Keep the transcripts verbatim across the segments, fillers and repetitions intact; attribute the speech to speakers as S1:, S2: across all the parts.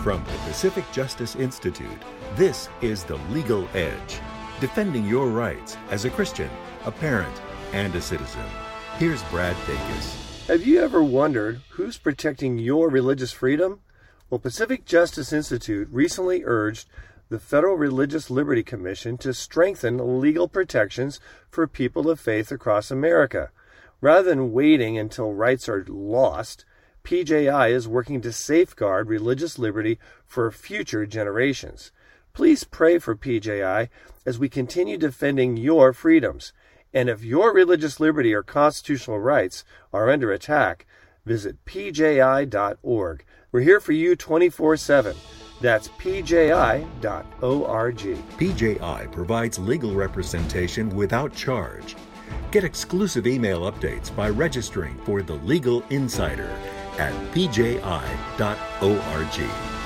S1: From the Pacific Justice Institute, this is The Legal Edge, defending your rights as a Christian, a parent, and a citizen. Here's Brad Dacus.
S2: Have you ever wondered who's protecting your religious freedom? Well, Pacific Justice Institute recently urged the Federal Religious Liberty Commission to strengthen legal protections for people of faith across America. Rather than waiting until rights are lost, P J I is working to safeguard religious liberty for future generations. Please pray for P J I as we continue defending your freedoms. And if your religious liberty or constitutional rights are under attack, visit P J I dot org. We're here for you twenty-four seven. That's P J I dot org.
S1: P J I provides legal representation without charge. Get exclusive email updates by registering for The Legal Insider at P J I dot org.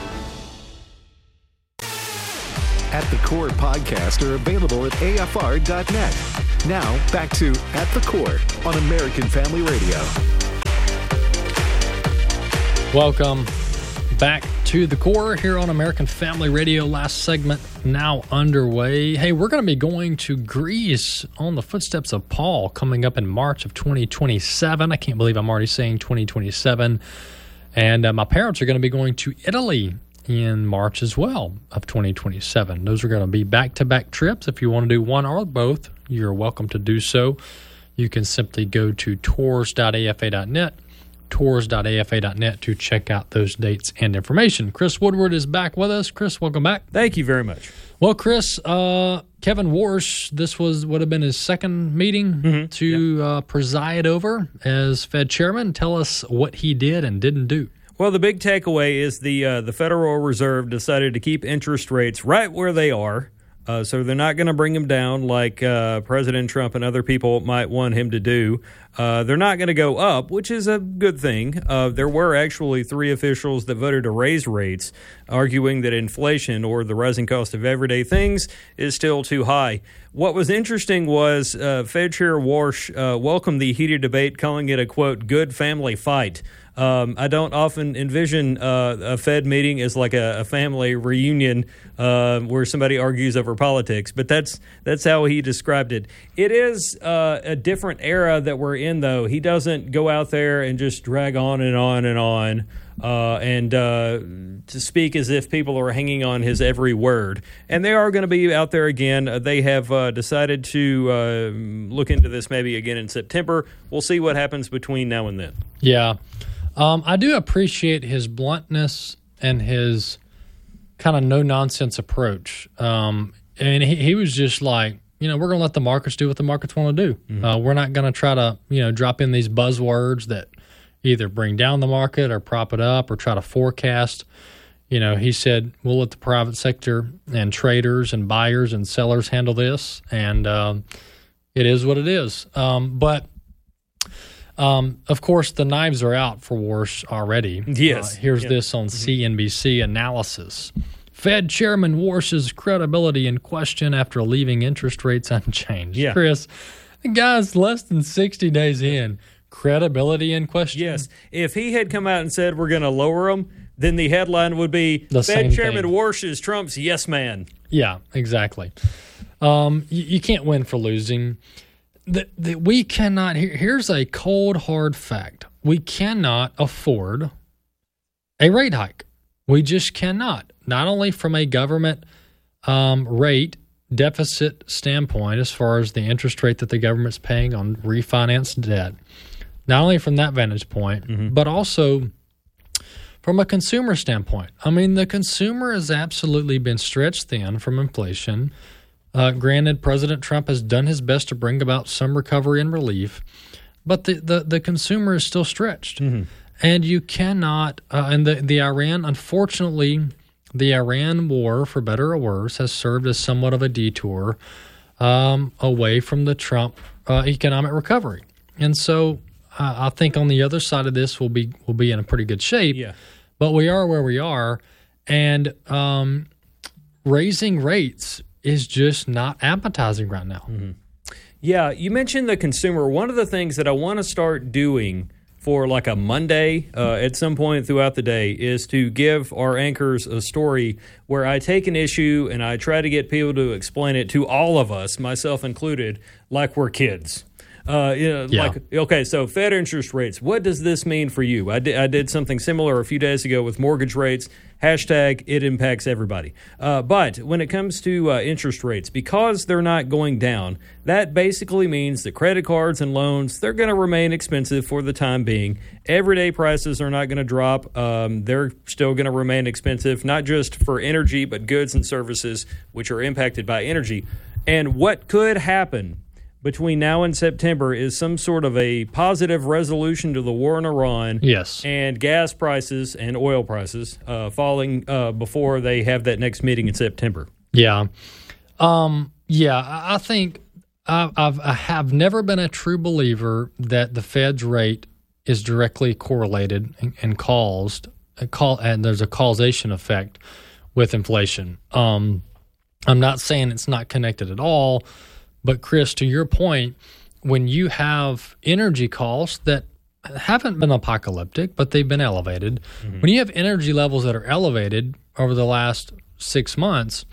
S3: At the Core podcast are available at A F R dot net. Now, back to At the Core on American Family Radio.
S4: Welcome back to The Core here on American Family Radio. Last segment now underway. Hey, we're going to be going to Greece on the footsteps of Paul coming up in March of twenty twenty-seven. I can't believe I'm already saying twenty twenty-seven. And uh, my parents are going to be going to Italy in March as well of twenty twenty-seven. Those are going to be back-to-back trips. If you want to do one or both, you're welcome to do so. You can simply go to tours dot A F A dot net, tours dot A F A dot net to check out those dates and information. Chris Woodward is back with us. Chris, welcome back.
S5: Thank you very much.
S4: Well, Chris, uh, Kevin Warsh, this was would have been his second meeting mm-hmm. to yep. uh, preside over as Fed chairman. Tell us what he did and didn't do.
S5: Well, the big takeaway is the uh, the Federal Reserve decided to keep interest rates right where they are. Uh, so they're not going to bring them down like uh, President Trump and other people might want him to do. Uh, they're not going to go up, which is a good thing. Uh, there were actually three officials that voted to raise rates, arguing that inflation, or the rising cost of everyday things, is still too high. What was interesting was uh, Fed Chair Warsh uh, welcomed the heated debate, calling it a, quote, good family fight. Um, I don't often envision uh, a Fed meeting as like a, a family reunion uh, where somebody argues over politics, but that's that's how he described it. It is uh, a different era that we're in, though. He doesn't go out there and just drag on and on and on uh, and uh, to speak as if people are hanging on his every word. And they are going to be out there again. Uh, they have uh, decided to uh, look into this maybe again in September. We'll see what happens between now and then.
S4: Yeah. Um, I do appreciate his bluntness and his kind of no-nonsense approach. Um, and he, he was just like, you know, we're going to let the markets do what the markets want to do. Mm-hmm. Uh, we're not going to try to, you know, drop in these buzzwords that either bring down the market or prop it up or try to forecast. You know, he said, we'll let the private sector and traders and buyers and sellers handle this. And um, it is what it is. Um, but... Um, of course, the knives are out for Warsh already.
S5: Yes.
S4: Uh, here's
S5: yeah.
S4: this on mm-hmm. C N B C analysis. Fed Chairman Warsh's credibility in question after leaving interest rates unchanged.
S5: Yeah.
S4: Chris, the guy's less than sixty days in. Credibility in question?
S5: Yes. If he had come out and said we're going to lower them, then the headline would be
S4: the
S5: Fed Chairman thing. Warsh is Trump's yes man.
S4: Yeah, exactly. Um, you, you can't win for losing. The, the, we cannot, here, here's a cold, hard fact. We cannot afford a rate hike. We just cannot. Not only from a government um, rate deficit standpoint, as far as the interest rate that the government's paying on refinanced debt, not only from that vantage point, mm-hmm. but also from a consumer standpoint. I mean, the consumer has absolutely been stretched thin from inflation. Uh, granted, President Trump has done his best to bring about some recovery and relief, but the, the, the consumer is still stretched. Mm-hmm. And you cannot, uh, and the, the Iran, unfortunately, the Iran war, for better or worse, has served as somewhat of a detour um, away from the Trump uh, economic recovery. And so uh, I think on the other side of this, we'll be, we'll be in a pretty good shape.
S5: Yeah.
S4: But we are where we are, and um, raising rates is just not appetizing right now.
S5: Mm-hmm. Yeah, you mentioned the consumer. One of the things that I want to start doing for like a Monday uh, at some point throughout the day is to give our anchors a story where I take an issue and I try to get people to explain it to all of us, myself included, like we're kids. Uh, you know,
S4: Yeah.
S5: like, okay, so Fed interest rates, what does this mean for you? I did, I did something similar a few days ago with mortgage rates. Hashtag it impacts everybody. Uh, but when it comes to uh, interest rates, because they're not going down, that basically means that credit cards and loans, they're going to remain expensive for the time being. Everyday prices are not going to drop. Um, they're still going to remain expensive, not just for energy, but goods and services, which are impacted by energy. And what could happen between now and September is some sort of a positive resolution to the war in Iran.
S4: Yes.
S5: And gas prices and oil prices uh, falling uh, before they have that next meeting in September.
S4: Yeah. Um, yeah, I I think I, I've, I have never been a true believer that the Fed's rate is directly correlated and, and caused, a call, and there's a causation effect with inflation. Um, I'm not saying it's not connected at all. But, Chris, to your point, when you have energy costs that haven't been apocalyptic, but they've been elevated, mm-hmm. when you have energy levels that are elevated over the last six months,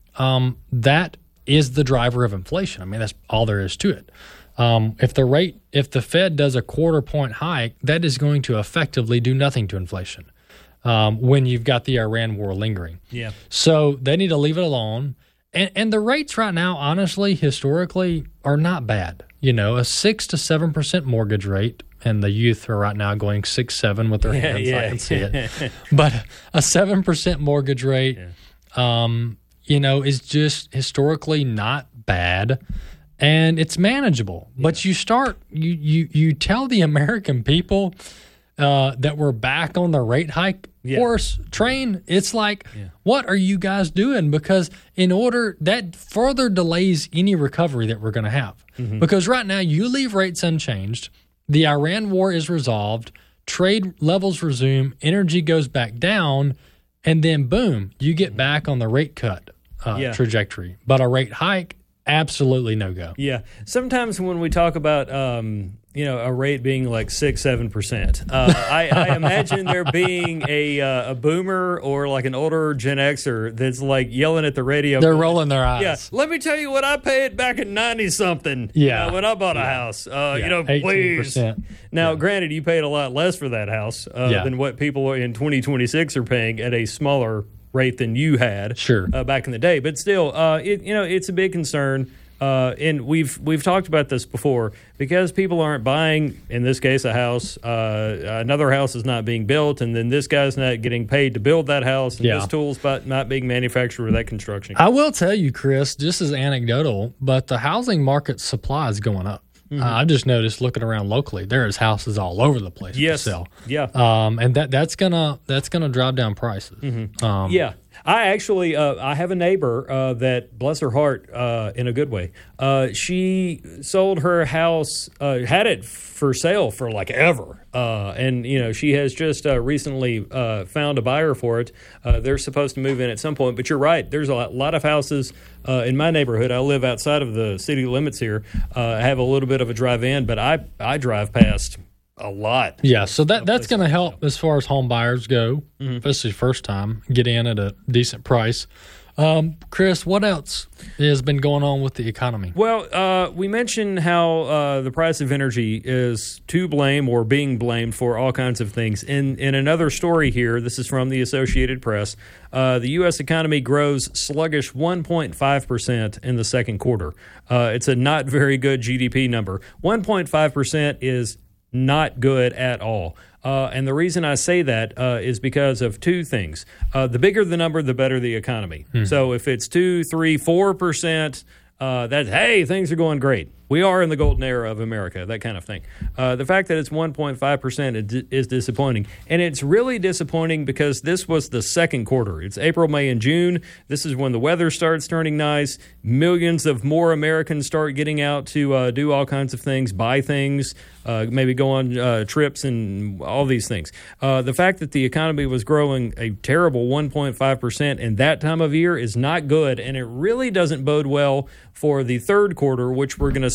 S4: um, that is the driver of inflation. I mean, that's all there is to it. Um, if the rate, if the Fed does a quarter point hike, that is going to effectively do nothing to inflation um, when you've got the Iran war lingering.
S5: Yeah.
S4: So they need to leave it alone. And, and the rates right now, honestly, historically, are not bad. You know, a six to seven percent mortgage rate, and the youth are right now going six seven with their
S5: yeah,
S4: hands.
S5: Yeah.
S4: I can see it. But a seven percent mortgage rate, yeah. um, you know, is just historically not bad, and it's manageable. Yeah. But you start, you you you tell the American people uh, that we're back on the rate hike yeah. horse train. It's like, yeah. what are you guys doing? Because in order, that further delays any recovery that we're going to have. Mm-hmm. Because right now, you leave rates unchanged, the Iran war is resolved, trade levels resume, energy goes back down, and then boom, you get back on the rate cut uh, yeah. trajectory. But a rate hike, absolutely no go.
S5: Yeah. Sometimes when we talk about, um, you know, a rate being like six, seven percent, uh, I, I imagine there being a uh, a boomer or like an older Gen Xer that's like yelling at the radio.
S4: They're rolling their eyes.
S5: Yeah. Let me tell you what I paid back in ninety something.
S4: Yeah.
S5: You know, when I bought a
S4: yeah.
S5: house. Uh,
S4: yeah.
S5: You know,
S4: eighteen
S5: please.
S4: percent.
S5: Now,
S4: yeah.
S5: granted, you paid a lot less for that house uh,
S4: yeah.
S5: than what people in twenty twenty-six are paying at a smaller rate than you had.
S4: Sure.
S5: Uh, back in the day, but still, uh, it you know, it's a big concern. Uh, and we've we've talked about this before because people aren't buying, in this case, a house. Uh, another house is not being built, and then this guy's not getting paid to build that house, and
S4: yeah.
S5: this tool's not being manufactured for that construction.
S4: I will tell you, Chris, just as anecdotal, but the housing market supply is going up. Mm-hmm. Uh, I just noticed looking around locally, there is houses all over the place
S5: yes.
S4: to sell.
S5: Yeah,
S4: um, and that that's gonna that's gonna drive down prices.
S5: Mm-hmm.
S4: Um,
S5: yeah. I actually, uh, I have a neighbor uh, that, bless her heart, uh, in a good way, uh, she sold her house, uh, had it for sale for like ever. Uh, and, you know, she has just uh, recently uh, found a buyer for it. Uh, they're supposed to move in at some point. But you're right. There's a lot of houses uh, in my neighborhood. I live outside of the city limits here. Uh, I have a little bit of a drive in, but I, I drive past a lot.
S4: Yeah, so that that's going to help as far as home buyers go, mm-hmm. especially first time, get in at a decent price. Um, Chris, what else has been going on with the economy?
S5: Well, uh, we mentioned how uh, the price of energy is to blame or being blamed for all kinds of things. In in another story here, this is from the Associated Press, uh, the U S economy grows sluggish one point five percent in the second quarter. Uh, it's a not very good G D P number. one point five percent is not good at all. Uh, and the reason I say that uh, is because of two things. Uh, the bigger the number, the better the economy. Mm-hmm. So if it's two, three, four percent, uh, that's, hey, things are going great. We are in the golden era of America, that kind of thing. Uh, the fact that it's one point five percent is disappointing. And it's really disappointing because this was the second quarter. It's April, May, and June. This is when the weather starts turning nice. Millions of more Americans start getting out to uh, do all kinds of things, buy things, uh, maybe go on uh, trips and all these things. Uh, the fact that the economy was growing a terrible one point five percent in that time of year is not good, and it really doesn't bode well for the third quarter, which we're going to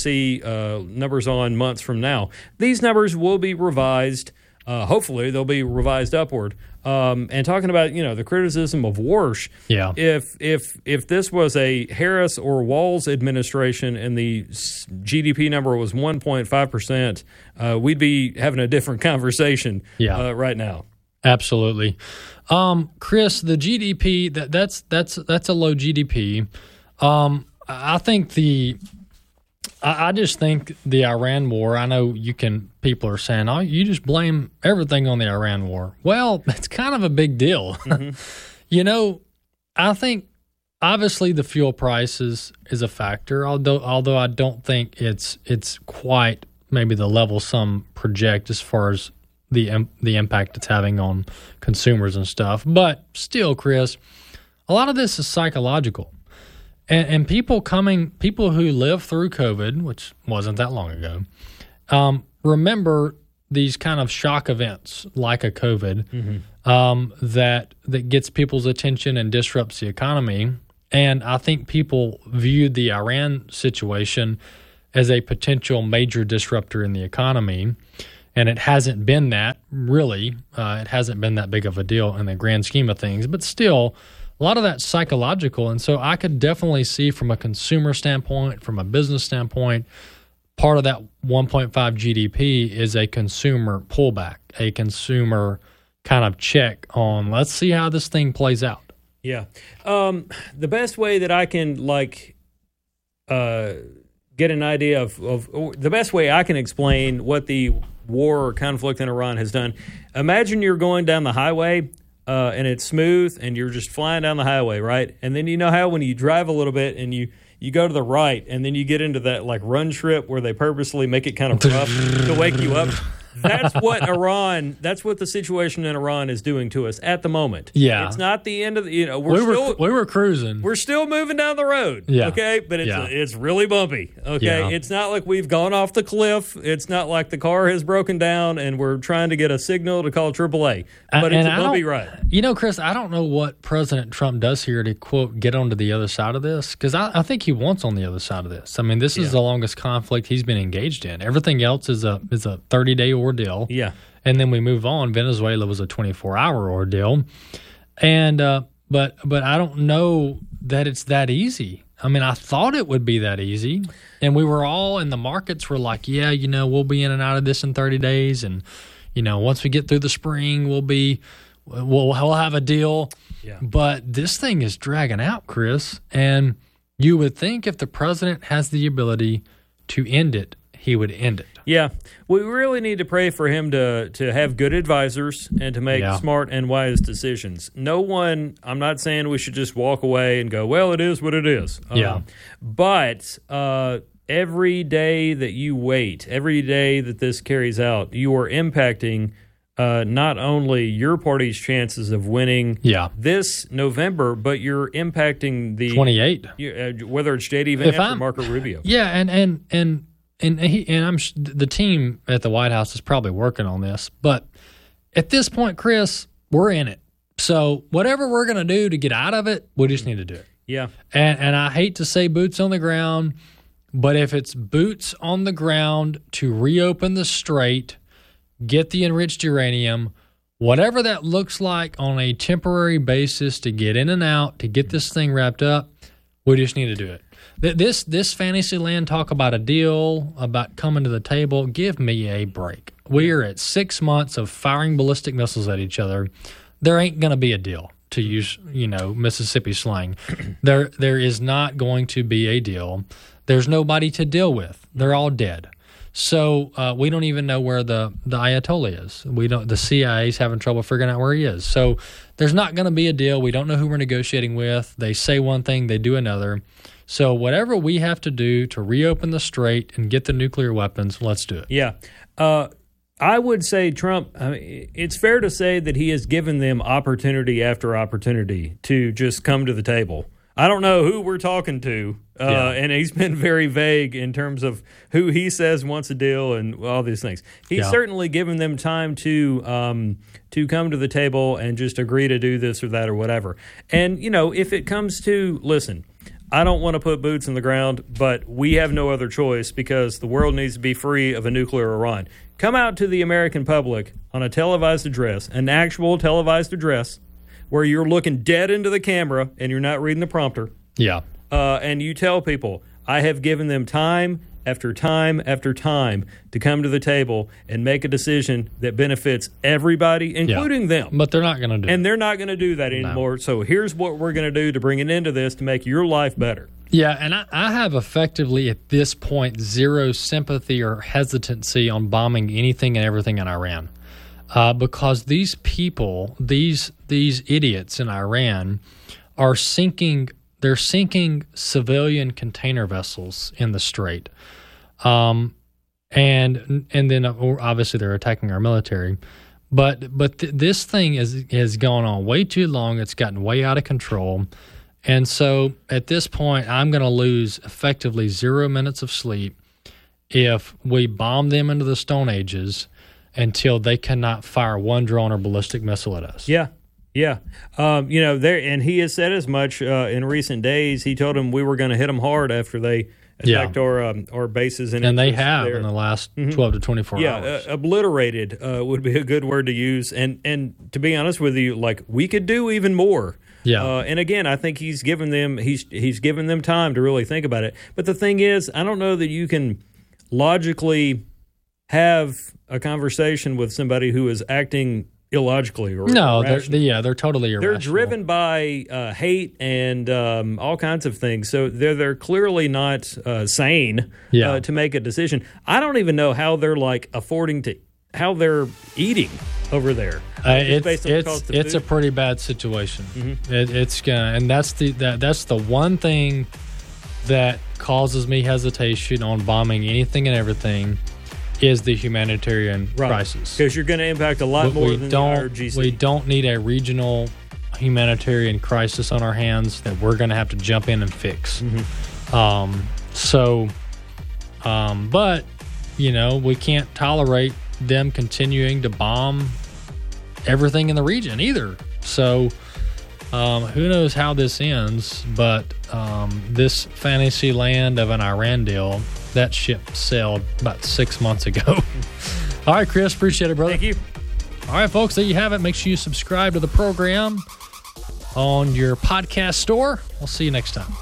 S5: see uh, numbers on months from now. These numbers will be revised. Uh, hopefully, they'll be revised upward. Um, and talking about, you know, the criticism of Warsh,
S4: yeah.
S5: if if if this was a Harris or Walz administration and the G D P number was one point five percent, uh, we'd be having a different conversation
S4: yeah.
S5: uh, right now.
S4: Absolutely. Um, Chris, the G D P, that that's that's that's a low G D P. Um, I think the I, I just think the Iran war, I know you can people are saying, oh, you just blame everything on the Iran war. Well, it's kind of a big deal. Mm-hmm. You know, I think obviously the fuel prices is a factor, although although I don't think it's it's quite maybe the level some project as far as the the impact it's having on consumers and stuff. But still, Chris, a lot of this is psychological. And, and people coming, people who lived through COVID, which wasn't that long ago, um, remember these kind of shock events like a COVID mm-hmm. um, that that gets people's attention and disrupts the economy. And I think people viewed the Iran situation as a potential major disruptor in the economy. And it hasn't been that, really. Uh, it hasn't been that big of a deal in the grand scheme of things. But still, a lot of that's psychological. And so I could definitely see from a consumer standpoint, from a business standpoint, part of that one point five G D P is a consumer pullback, a consumer kind of check on, let's see how this thing plays out.
S5: Yeah. Um, the best way that I can, like, uh, get an idea of, of the best way I can explain what the war or conflict in Iran has done. Imagine you're going down the highway uh, and it's smooth and you're just flying down the highway, right? And then you know how when you drive a little bit and you, you go to the right and then you get into that like run strip where they purposely make it kind of rough to wake you up. That's what Iran, that's what the situation in Iran is doing to us at the moment.
S4: Yeah.
S5: It's not the end of the, you know, we're
S4: we were,
S5: still,
S4: we were cruising.
S5: We're still moving down the road.
S4: Yeah.
S5: Okay. But it's,
S4: yeah.
S5: it's really bumpy. Okay.
S4: Yeah.
S5: It's not like we've gone off the cliff. It's not like the car has broken down and we're trying to get a signal to call triple A. But
S4: and
S5: it's a bumpy ride.
S4: You know, Chris, I don't know what President Trump does here to, quote, get onto the other side of this, because I, I think he wants on the other side of this. I mean, this is
S5: yeah.
S4: the longest conflict he's been engaged in. Everything else is a is a thirty-day ordeal.
S5: Yeah.
S4: And then we move on. Venezuela was a twenty-four hour ordeal. And uh, but but I don't know that it's that easy. I mean, I thought it would be that easy. And we were all in the markets were like, yeah, you know, we'll be in and out of this in thirty days. And, you know, once we get through the spring, we'll be we'll, we'll have a deal.
S5: Yeah.
S4: But this thing is dragging out, Chris. And you would think if the president has the ability to end it, he would end it.
S5: Yeah, we really need to pray for him to to have good advisors and to make
S4: yeah.
S5: smart and wise decisions. No one, I'm not saying we should just walk away and go, well, it is what it is.
S4: Yeah.
S5: Um, but uh, every day that you wait, every day that this carries out, you are impacting uh, not only your party's chances of winning
S4: yeah.
S5: this November, but you're impacting the
S4: twenty-eight.
S5: Uh, whether it's J D Vance or Marco Rubio.
S4: Yeah, and and and. And he, and I'm the team at the White House is probably working on this, but at this point, Chris, we're in it. So whatever we're going to do to get out of it, we just need to do it.
S5: Yeah.
S4: And and I hate to say boots on the ground, but if it's boots on the ground to reopen the strait, get the enriched uranium, whatever that looks like on a temporary basis to get in and out, to get this thing wrapped up, we just need to do it. This this fantasy land talk about a deal, about coming to the table, give me a break. We are at six months of firing ballistic missiles at each other. There ain't going to be a deal, to use, you know, Mississippi slang. There there is not going to be a deal. There's nobody to deal with. They're all dead. So uh, we don't even know where the, the Ayatollah is. We don't. The C I A is having trouble figuring out where he is. So there's not going to be a deal. We don't know who we're negotiating with. They say one thing, they do another. So whatever we have to do to reopen the strait and get the nuclear weapons, let's do it.
S5: Yeah. Uh, I would say Trump, I mean, it's fair to say that he has given them opportunity after opportunity to just come to the table. I don't know who we're talking to, uh, yeah. and he's been very vague in terms of who he says wants a deal and all these things. He's yeah. certainly given them time to um, to come to the table and just agree to do this or that or whatever. And, you know, if it comes to, listen, I don't want to put boots in the ground, but we have no other choice because the world needs to be free of a nuclear Iran. Come out to the American public on a televised address, an actual televised address, where you're looking dead into the camera and you're not reading the prompter.
S4: Yeah.
S5: Uh, and you tell people, I have given them time after time after time to come to the table and make a decision that benefits everybody, including
S4: yeah.
S5: them.
S4: But they're not going to do
S5: And
S4: it.
S5: they're not going to do that anymore. No. So here's what we're going to do to bring an end to this to make your life better.
S4: Yeah, and I, I have effectively at this point zero sympathy or hesitancy on bombing anything and everything in Iran. Uh, because these people, these these idiots in Iran are sinking They're sinking civilian container vessels in the Strait, um, and and then obviously they're attacking our military. But but th- this thing is has gone on way too long. It's gotten way out of control, and so at this point, I'm going to lose effectively zero minutes of sleep if we bomb them into the Stone Ages until they cannot fire one drone or ballistic missile at us.
S5: Yeah. Yeah, um, you know, there, and he has said as much uh, in recent days. He told him we were going to hit them hard after they attacked
S4: yeah.
S5: our um, our bases, and
S4: and they have
S5: there.
S4: in the last
S5: mm-hmm.
S4: twelve to twenty-four
S5: yeah,
S4: hours.
S5: Uh, obliterated uh, would be a good word to use, and and to be honest with you, like we could do even more.
S4: Yeah,
S5: uh, and again, I think he's given them he's he's given them time to really think about it. But the thing is, I don't know that you can logically have a conversation with somebody who is acting illogically or
S4: no, they're, they, yeah, they're totally irrational.
S5: They're driven by uh, hate and um, all kinds of things, so they're they're clearly not uh, sane
S4: yeah.
S5: uh, to make a decision. I don't even know how they're like affording to how they're eating over there.
S4: Uh, it's it's it's a pretty bad situation. Mm-hmm. It, it's gonna, and that's the that, that's the one thing that causes me hesitation on bombing anything and everything. Is the humanitarian
S5: right.
S4: crisis.
S5: Because you're going to impact a lot
S4: but
S5: more
S4: we
S5: than
S4: don't,
S5: the I R G C.
S4: We don't need a regional humanitarian crisis on our hands that we're going to have to jump in and fix.
S5: Mm-hmm.
S4: Um, so, um, but, you know, we can't tolerate them continuing to bomb everything in the region either. So, um, who knows how this ends, but um, this fantasy land of an Iran deal, that ship sailed about six months ago. All right, Chris, appreciate it, brother.
S5: Thank you.
S4: All right, folks, there you have it. Make sure you subscribe to the program on your podcast store. We'll see you next time.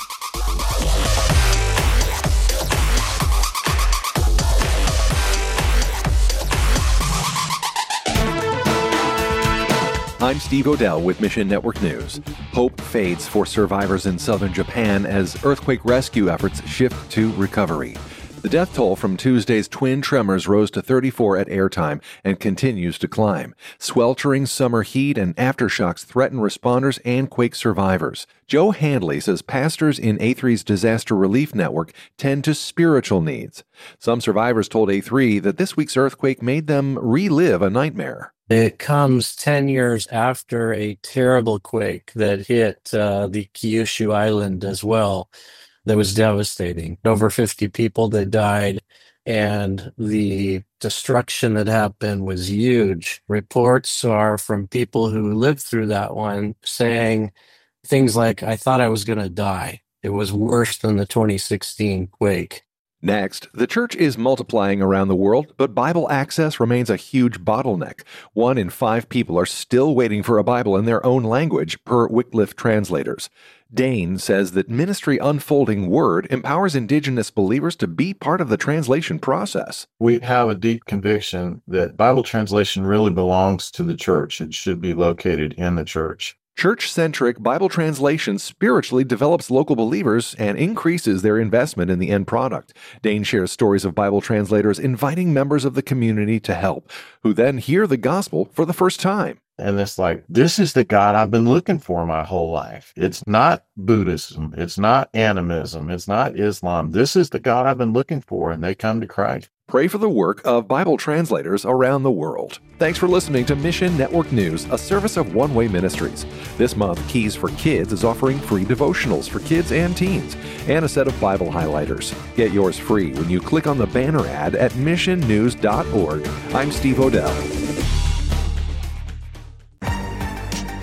S6: I'm Steve Odell with Mission Network News. Hope fades for survivors in southern Japan as earthquake rescue efforts shift to recovery. The death toll from Tuesday's twin tremors rose to thirty-four at airtime and continues to climb. Sweltering summer heat and aftershocks threaten responders and quake survivors. Joe Handley says pastors in A three's disaster relief network tend to spiritual needs. Some survivors told A three that this week's earthquake made them relive a nightmare.
S7: It comes ten years after a terrible quake that hit uh, the Kyushu Island as well. That was devastating. Over fifty people that died, and the destruction that happened was huge. Reports are from people who lived through that one saying things like, I thought I was going to die. It was worse than the twenty sixteen quake.
S6: Next, the church is multiplying around the world, but Bible access remains a huge bottleneck. One in five people are still waiting for a Bible in their own language, per Wycliffe translators. Dane says that Ministry Unfolding Word empowers indigenous believers to be part of the translation process.
S8: We have a deep conviction that Bible translation really belongs to the church. It should be located in the church.
S6: Church-centric Bible translation spiritually develops local believers and increases their investment in the end product. Dane shares stories of Bible translators inviting members of the community to help, who then hear the gospel for the first time.
S8: And it's like, this is the God I've been looking for my whole life. It's not Buddhism. It's not animism. It's not Islam. This is the God I've been looking for, and they come to Christ.
S6: Pray for the work of Bible translators around the world. Thanks for listening to Mission Network News, a service of One Way Ministries. This month, Keys for Kids is offering free devotionals for kids and teens and a set of Bible highlighters. Get yours free when you click on the banner ad at mission news dot org. I'm Steve Odell.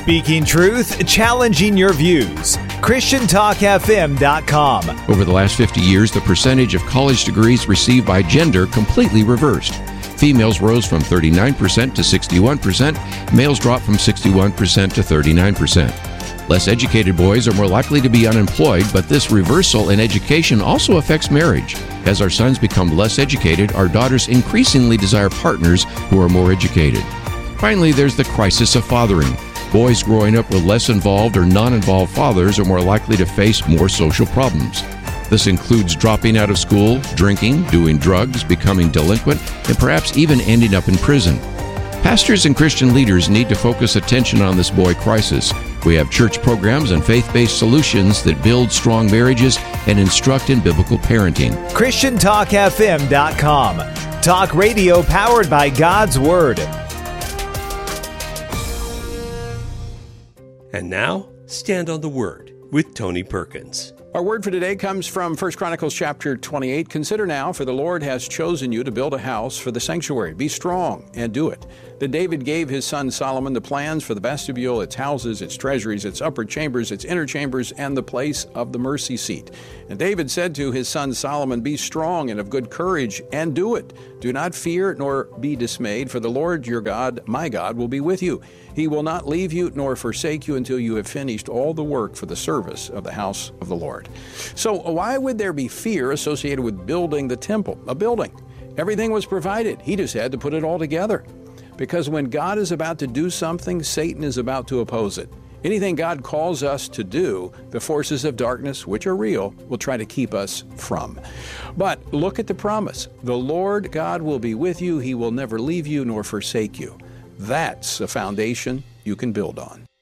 S9: Speaking truth, challenging your views. Christian Talk F M dot com.
S10: Over the last fifty years, the percentage of college degrees received by gender completely reversed. Females rose from thirty-nine percent to sixty-one percent. Males dropped from sixty-one percent to thirty-nine percent. Less educated boys are more likely to be unemployed, but this reversal in education also affects marriage. As our sons become less educated, our daughters increasingly desire partners who are more educated. Finally, there's the crisis of fathering. Boys growing up with less involved or non-involved fathers are more likely to face more social problems. This includes dropping out of school, drinking, doing drugs, becoming delinquent, and perhaps even ending up in prison. Pastors and Christian leaders need to focus attention on this boy crisis. We have church programs and faith-based solutions that build strong marriages and instruct in biblical parenting.
S9: Christian Talk F M dot com. Talk radio powered by God's Word.
S11: And now, Stand on the Word with Tony Perkins.
S12: Our word for today comes from First Chronicles chapter twenty-eight. Consider now, for the Lord has chosen you to build a house for the sanctuary. Be strong and do it. Then David gave his son Solomon the plans for the vestibule, its houses, its treasuries, its upper chambers, its inner chambers, and the place of the mercy seat. And David said to his son Solomon, Be strong and of good courage, and do it. Do not fear nor be dismayed, for the Lord your God, my God, will be with you. He will not leave you nor forsake you until you have finished all the work for the service of the house of the Lord. So why would there be fear associated with building the temple, a building? Everything was provided. He just had to put it all together. Because when God is about to do something, Satan is about to oppose it. Anything God calls us to do, the forces of darkness, which are real, will try to keep us from. But look at the promise. The Lord God will be with you. He will never leave you nor forsake you. That's a foundation you can build on.